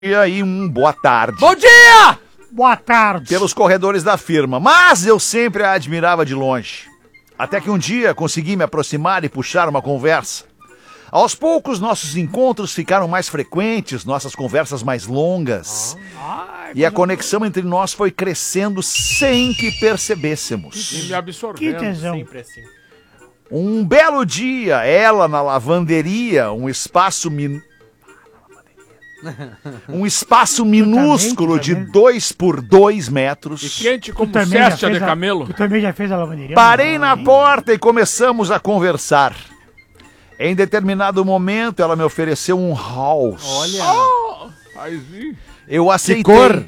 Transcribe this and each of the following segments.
E aí, boa tarde. Bom dia! Boa tarde. Pelos corredores da firma, mas eu sempre a admirava de longe. Até que um dia consegui me aproximar e puxar uma conversa. Aos poucos, nossos encontros ficaram mais frequentes, nossas conversas mais longas. E a conexão entre nós foi crescendo sem que percebêssemos. E me absorvendo. Que tesão. Sempre assim. Um belo dia, ela na lavanderia, um espaço minúsculo de 2 por 2 metros. E quente como também já cesta de fez camelo. Tu também já fez a lavanderia? Parei na Não, porta e começamos a conversar. Em determinado momento, ela me ofereceu um house. Olha. Aí, Eu aceitei. cor?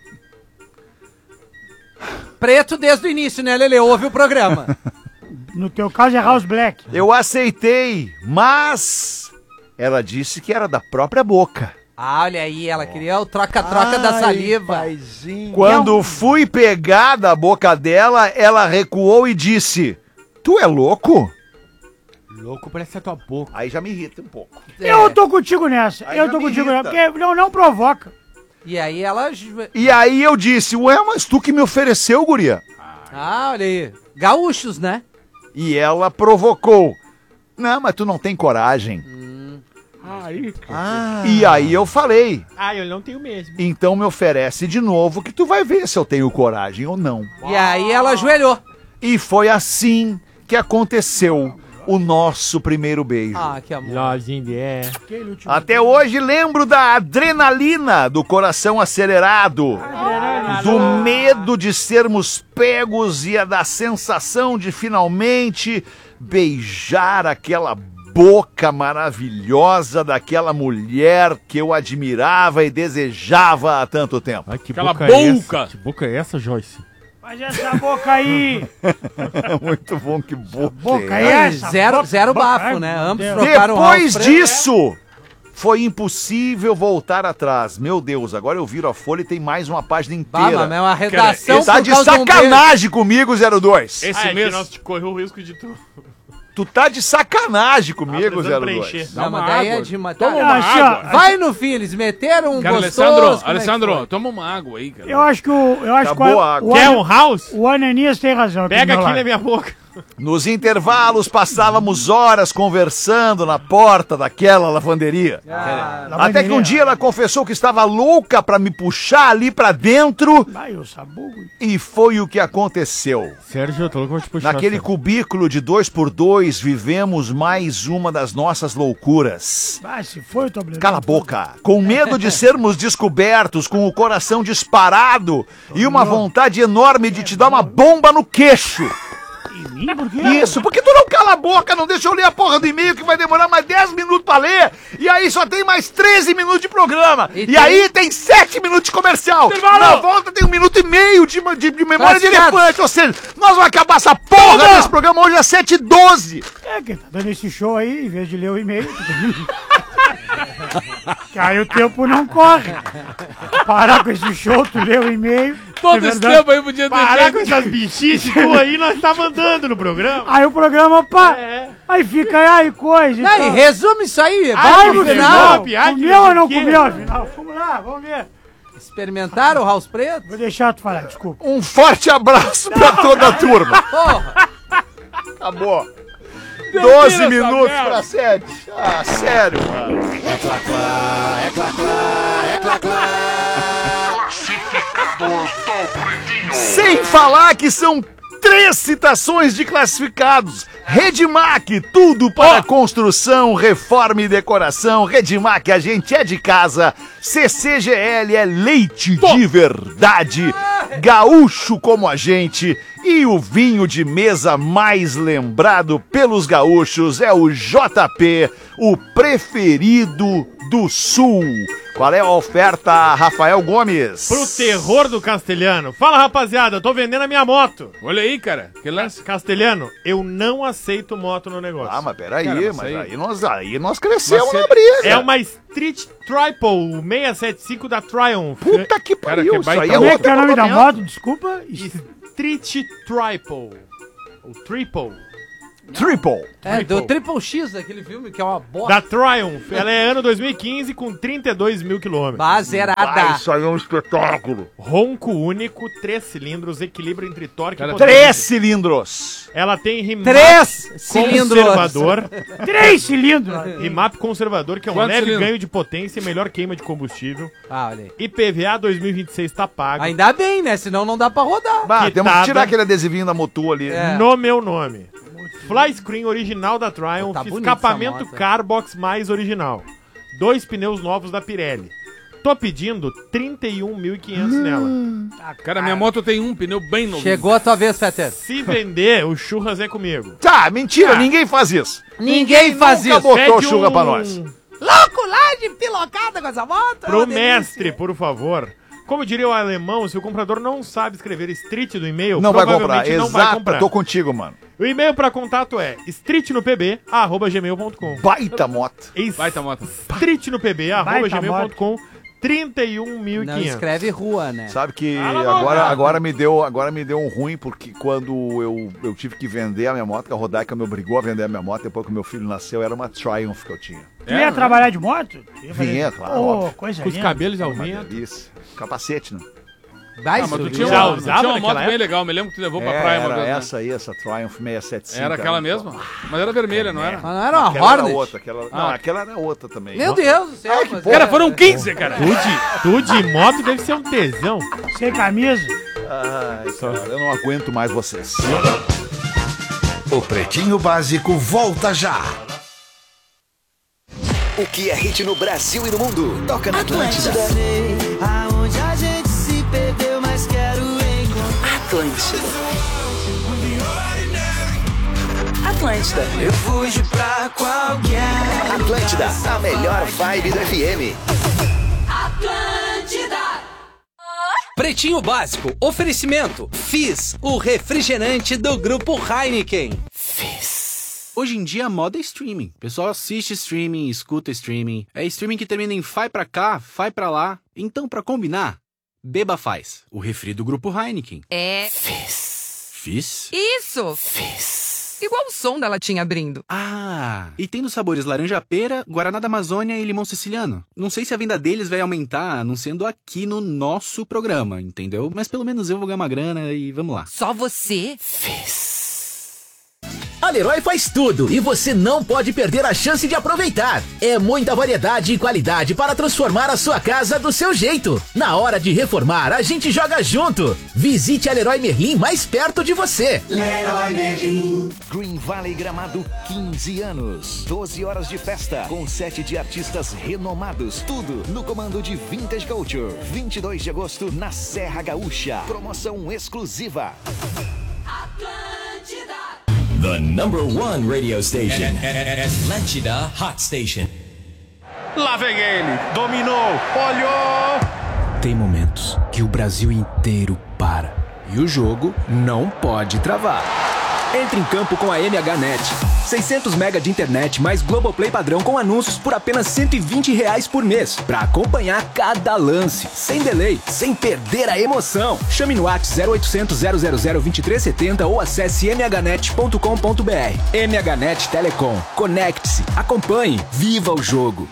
Preto desde o início, né, Lele? Ouve o programa. No teu caso é House Black. Eu aceitei, mas ela disse que era da própria boca. Ah, olha aí, ela queria o troca-troca da saliva. Quando fui pegar da boca dela, ela recuou e disse: "Tu é louco?" Louco parece a tua boca. Aí já me irrita um pouco. Eu tô contigo nessa. Aí Eu já tô me contigo irrita. nessa. Porque não provoca. E aí ela... E aí eu disse: "Ué, mas tu que me ofereceu, guria?" Ah, olha aí. Gaúchos, né? E ela provocou: "Não, mas tu não tem coragem." aí, cara. E aí eu falei: Ah, eu não tenho mesmo. "Então me oferece de novo que tu vai ver se eu tenho coragem ou não." E aí ela ajoelhou. E foi assim que aconteceu o nosso primeiro beijo. Ah, que amor. Lozinho é. Aquele último. Até hoje lembro da adrenalina, do coração acelerado, do medo de sermos pegos e da sensação de finalmente beijar aquela boca maravilhosa daquela mulher que eu admirava e desejava há tanto tempo. Ai, que Aquela boca é boca. essa? Que boca é essa, Joyce? Mas essa boca aí. Muito bom, que boca. Boca é é essa? essa. Zero Boca- bafo, né? Ai, Ambos meu Deus. trocaram Depois house preto. disso, foi impossível voltar atrás. Meu Deus, agora eu viro a folha e tem mais uma página Bah, inteira. mas é uma redação Tá por de causa de um beijo. sacanagem comigo, 02. Esse que mês. nós te correu o risco de tu. Tu tá de sacanagem comigo, precisando 02. preencher. Não, uma mas daí água. é de matar. Toma uma Assim, ó, água. Vai no fim, eles meteram um Cara, gostoso. Alessandro, como é que Alessandro, foi? toma uma água aí, cara. Eu acho que Acabou a água. Quer um house? o Ananias tem razão. Pega do meu aqui lado. na minha boca. Nos intervalos, passávamos horas conversando na porta daquela lavanderia. Até que um dia ela confessou que estava louca pra me puxar ali pra dentro Ai, o sabugo. e foi o que aconteceu. Sérgio, eu tô louco pra te puxar. Naquele Sérgio. cubículo de 2 por 2 vivemos mais uma das nossas loucuras. Vai, se foi, eu tô obrigado. Cala a boca. Com medo de sermos descobertos, com o coração disparado e uma vontade enorme de te dar uma bomba no queixo. Em mim, por quê? Isso, porque tu não cala a boca, não deixa eu ler a porra do e-mail que vai demorar mais 10 minutos pra ler. E aí só tem mais 13 minutos de programa. E aí tem 7 minutos de comercial. Na volta tem 1 minuto e meio de memória de Classificado. elefante. Ou seja, nós vamos acabar essa porra desse programa hoje às 7h12. É, quem tá dando esse show aí, em vez de ler o e-mail. Que aí o tempo não corre. Parar com esse show, tu lê o e-mail. Todo é esse verdade. tempo aí podia ter Parar com feito. essas bichices tu aí, nós tava andando no programa. Aí o programa, pá. Aí fica aí coisa. Não, e resume isso aí, Ai, vai no no final. final. piada, Comeu ou não que- comeu? Afinal, vamos lá, vamos ver. Experimentaram o house preto? Vou deixar tu falar, desculpa. Um forte abraço pra toda a turma. Porra, Acabou. Termina 12 essa minutos merda. pra 7. Ah, sério, mano. Sem falar que são 3 citações de classificados. Redmac, tudo para construção, reforma e decoração. Redmac, a gente é de casa. CCGL é leite de verdade. Gaúcho como a gente. E o vinho de mesa mais lembrado pelos gaúchos é o JP, o preferido do Sul. Qual é a oferta, Rafael Gomes? Pro terror do Castelhano. Fala, rapaziada, eu tô vendendo a minha moto. Olha aí, cara. Que lance. Castelhano, eu não aceito moto no negócio. Ah, mas peraí, Cara, mas mas aí- aí nós crescemos Mas na briga. É uma Street Triple 675 da Triumph. Puta que Cara, pariu, que isso baita aí é Como é outro que é o nome da equipamento. moto? Desculpa. Street Triple. Ou Triple. Triple. É, do Triple X, daquele filme, que é uma bosta. Da Triumph. Ela é ano 2015 com 32 mil quilômetros. Zerada. Isso aí é um espetáculo. Ronco único, 3 cilindros, equilíbrio entre torque Cara, e 3 cilindros. Ela tem remap 3 cilindros. conservador. 3 cilindros. Remap conservador, que é um Quantos leve cilindros? ganho de potência e melhor queima de combustível. Ah, olha aí. IPVA 2026 tá pago. Ainda bem, né? Senão não dá pra rodar. Bah, temos que Quitada. tirar aquele adesivinho da Motu ali. É. No meu nome. Fly screen original da Triumph, Tá bonita escapamento essa moto. Carbox mais original. 2 pneus novos da Pirelli. Tô pedindo 31.500 nela. Cara, minha moto tem um pneu bem novo. Chegou a tua vez, Fetter. Se vender, o churras é comigo. Tá, mentira, ninguém faz isso. Ninguém faz Nunca isso. botou Pede chuva pra nós. Louculagem pilocada com essa moto. é Pro uma delícia. mestre, por favor. Como diria o alemão, se o comprador não sabe escrever street no e-mail, Não vai comprar. provavelmente não vai Exato, comprar. tô contigo, mano. O e-mail para contato é streetnopb@gmail.com. Baita moto. Baita moto. streetnopb@gmail.com. Não 31.500. escreve rua, né? Sabe que Cala a boca. agora me deu um ruim, porque quando eu tive que vender a minha moto, que a Rodaica me obrigou a vender a minha moto, depois que meu filho nasceu, era uma Triumph que eu tinha. Tu ia trabalhar de moto? Vinha, claro, Ô, óbvio. coisa Com os linda. cabelos ao Uma vento. delícia. Capacete, né? Vai, Ah, mas tu Silvio. tinha Já uma, usava tinha uma moto naquela bem legal. Me lembro que tu levou pra É, praia uma era vez. Né? essa aí, essa Triumph 675. Era aquela mesma? Mas era vermelha, não era? Mas não era uma Aquela era Hornet? outra, não, aquela era outra também. Meu Deus do céu. Ai, que mas porra. Cara, foram 15, cara. Tu de moto deve ser um tesão. Sem camisa. Ai, cara, eu não aguento mais vocês. O Pretinho Básico volta já. O que é hit no Brasil e no mundo? Toca na Atlântida. Aonde a gente se perdeu, mas quero encontrar. Atlântida. Atlântida. Eu fujo pra qualquer. Atlântida, a melhor vibe do FM. Pretinho Básico, oferecimento. Fizz, o refrigerante do Grupo Heineken. Hoje em dia a moda é streaming. O pessoal assiste streaming, escuta streaming. É streaming que termina em fai pra cá, fai pra lá. Então, pra combinar, beba Faz, o refri do Grupo Heineken. É. Fizz? Isso! Igual o som da latinha abrindo. Ah, e tem nos sabores laranja pera, guaraná da Amazônia e limão siciliano. Não sei se a venda deles vai aumentar anunciando aqui no nosso programa, entendeu? Mas pelo menos eu vou ganhar uma grana e vamos lá. Só você? A Leroy faz tudo e você não pode perder a chance de aproveitar. É muita variedade e qualidade para transformar a sua casa do seu jeito. Na hora de reformar, a gente joga junto. Visite a Leroy Merlin mais perto de você. Leroy Merlin. Green Valley Gramado, 15 anos. 12 horas de festa, com 7 de artistas renomados. Tudo no comando de Vintage Culture. 22 de agosto, na Serra Gaúcha. Promoção exclusiva. The number one radio station. Atlântida Hot Station. Lá vem ele, dominou, olhou. Tem momentos que o Brasil inteiro para e o jogo não pode travar. Entre em campo com a MHNet. 600 mega de internet mais Globoplay padrão com anúncios por apenas R$120 por mês. Pra acompanhar cada lance, sem delay, sem perder a emoção. Chame no WhatsApp 0800 000 2370 ou acesse mhnet.com.br. MHNet Telecom. Conecte-se, acompanhe, viva o jogo.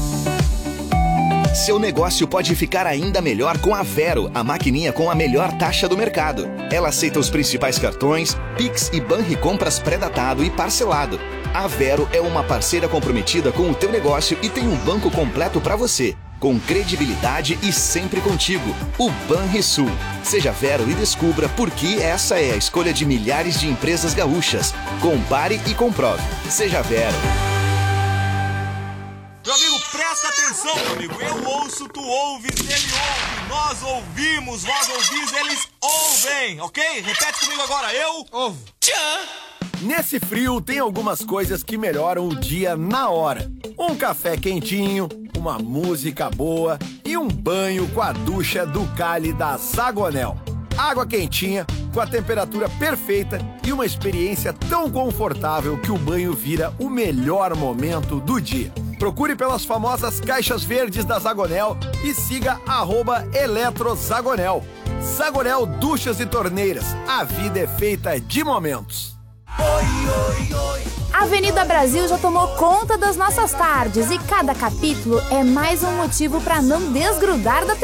Seu negócio pode ficar ainda melhor com a Vero, a maquininha com a melhor taxa do mercado. Ela aceita os principais cartões, Pix e Banricompras pré-datado e parcelado. A Vero é uma parceira comprometida com o teu negócio e tem um banco completo para você, com credibilidade e sempre contigo. O Banrisul. Seja Vero e descubra por que essa é a escolha de milhares de empresas gaúchas. Compare e comprove. Seja Vero. Meu amigo, presta atenção, meu amigo. Eu ouço, tu ouves, ele ouve. Nós ouvimos, vós ouvis, eles ouvem, ok? Repete comigo agora, eu ouvo. Nesse frio tem algumas coisas que melhoram o dia na hora. Um café quentinho, uma música boa e um banho com a ducha do Cali da Zagonel. Água quentinha, com a temperatura perfeita e uma experiência tão confortável que o banho vira o melhor momento do dia. Procure pelas famosas caixas verdes da Zagonel e siga @eletrozagonel. Zagonel Duchas e Torneiras. A vida é feita de momentos. A Avenida Brasil já tomou conta das nossas tardes e cada capítulo é mais um motivo para não desgrudar da